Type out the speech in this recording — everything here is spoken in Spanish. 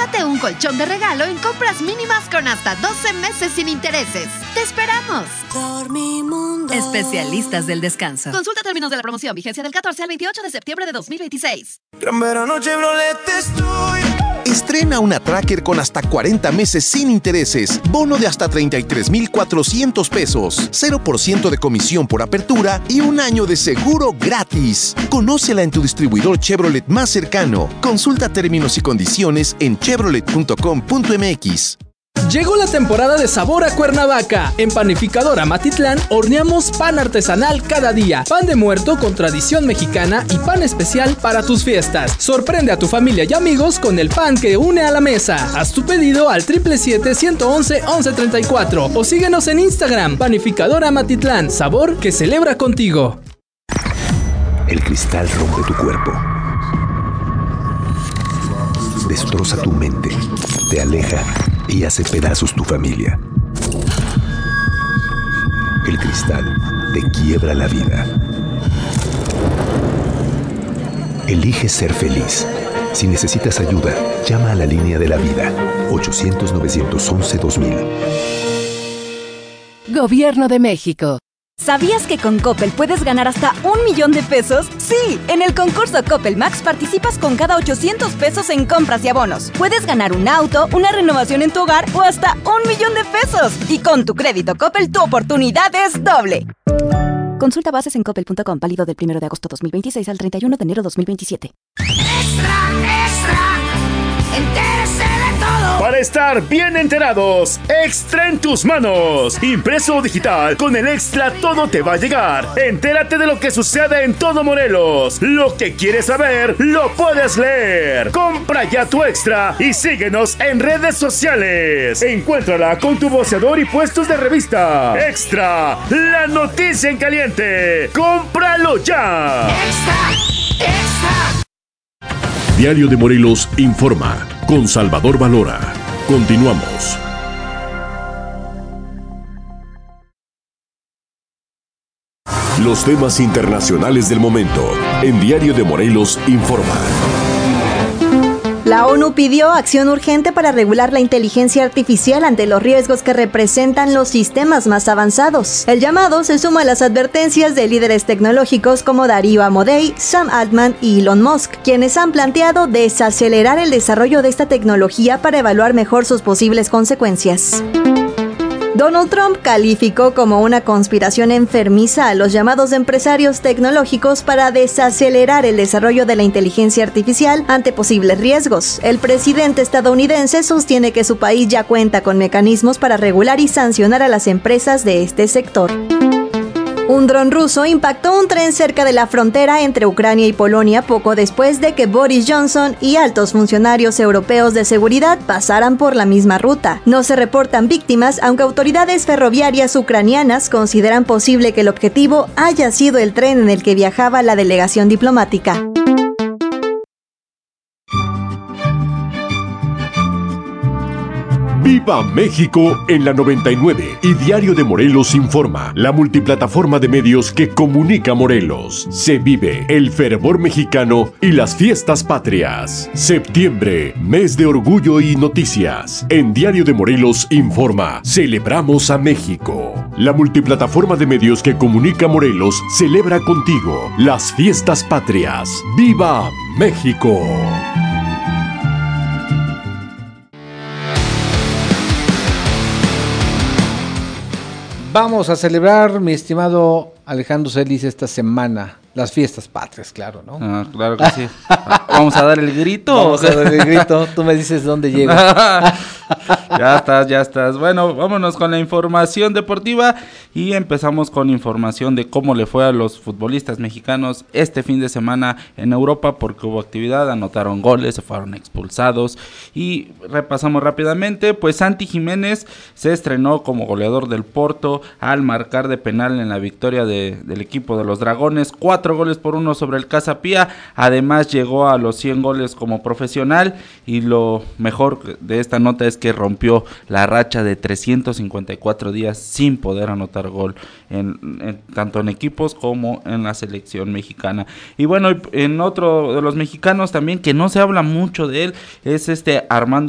Llévate un colchón de regalo en compras mínimas con hasta 12 meses sin intereses. ¡Te esperamos! Dormimundo. Especialistas del descanso. Consulta términos de la promoción. Vigencia del 14 al 28 de septiembre de 2026. Gran verano Chevrolet estoy. Estrena una Tracker con hasta 40 meses sin intereses, bono de hasta 33,400 pesos, 0% de comisión por apertura y un año de seguro gratis. Conócela en tu distribuidor Chevrolet más cercano. Consulta términos y condiciones en chevrolet.com.mx. Llegó la temporada de sabor a Cuernavaca. En Panificadora Matitlán horneamos pan artesanal cada día. Pan de muerto con tradición mexicana y pan especial para tus fiestas. Sorprende a tu familia y amigos con el pan que une a la mesa. Haz tu pedido al 777-111-1134 o síguenos en Instagram. Panificadora Matitlán, sabor que celebra contigo. El cristal rompe tu cuerpo. Destroza tu mente. Te aleja y hace pedazos tu familia. El cristal te quiebra la vida. Elige ser feliz. Si necesitas ayuda, llama a la línea de la vida. 800-911-2000. Gobierno de México. ¿Sabías que con Coppel puedes ganar hasta 1,000,000 de pesos? Sí, en el concurso Coppel Max participas con cada 800 pesos en compras y abonos. Puedes ganar un auto, una renovación en tu hogar o hasta 1,000,000 de pesos. Y con tu crédito Coppel, tu oportunidad es doble. Consulta bases en coppel.com, válido del 1 de agosto 2026 al 31 de enero 2027. Extra, extra. Entérese de todo. Para estar bien enterados, Extra en tus manos. Impreso o digital, con el Extra todo te va a llegar. Entérate de lo que sucede en todo Morelos. Lo que quieres saber, lo puedes leer. Compra ya tu Extra y síguenos en redes sociales. Encuéntrala con tu voceador y puestos de revista. Extra, la noticia en caliente. ¡Cómpralo ya! Extra, extra. Diario de Morelos informa con Salvador Valora. Continuamos. Los temas internacionales del momento en Diario de Morelos informa. La ONU pidió acción urgente para regular la inteligencia artificial ante los riesgos que representan los sistemas más avanzados. El llamado se suma a las advertencias de líderes tecnológicos como Darío Amodei, Sam Altman y Elon Musk, quienes han planteado desacelerar el desarrollo de esta tecnología para evaluar mejor sus posibles consecuencias. Donald Trump calificó como una conspiración enfermiza a los llamados empresarios tecnológicos para desacelerar el desarrollo de la inteligencia artificial ante posibles riesgos. El presidente estadounidense sostiene que su país ya cuenta con mecanismos para regular y sancionar a las empresas de este sector. Un dron ruso impactó un tren cerca de la frontera entre Ucrania y Polonia poco después de que Boris Johnson y altos funcionarios europeos de seguridad pasaran por la misma ruta. No se reportan víctimas, aunque autoridades ferroviarias ucranianas consideran posible que el objetivo haya sido el tren en el que viajaba la delegación diplomática. ¡Viva México en la 99! Y Diario de Morelos informa, la multiplataforma de medios que comunica Morelos. Se vive el fervor mexicano y las fiestas patrias. Septiembre, mes de orgullo y noticias. En Diario de Morelos informa, celebramos a México. La multiplataforma de medios que comunica Morelos celebra contigo las fiestas patrias. ¡Viva México! Vamos a celebrar, mi estimado Alejandro Celis, esta semana las fiestas patrias, claro, ¿no? Ah, claro que sí. ¿Vamos a dar el grito? Vamos a dar el grito. Tú me dices dónde llego. Ya estás. Bueno, vámonos con la información deportiva y empezamos con información de cómo le fue a los futbolistas mexicanos este fin de semana en Europa, porque hubo actividad, anotaron goles, se fueron expulsados y repasamos rápidamente. Pues Santi Jiménez se estrenó como goleador del Porto al marcar de penal en la victoria del equipo de los Dragones, 4-1 sobre el Casa Pía. Además llegó a los 100 goles como profesional y lo mejor de esta nota es que rompió la racha de 354 días sin poder anotar gol tanto en equipos como en la selección mexicana. Y bueno, en otro de los mexicanos también que no se habla mucho de él es Armando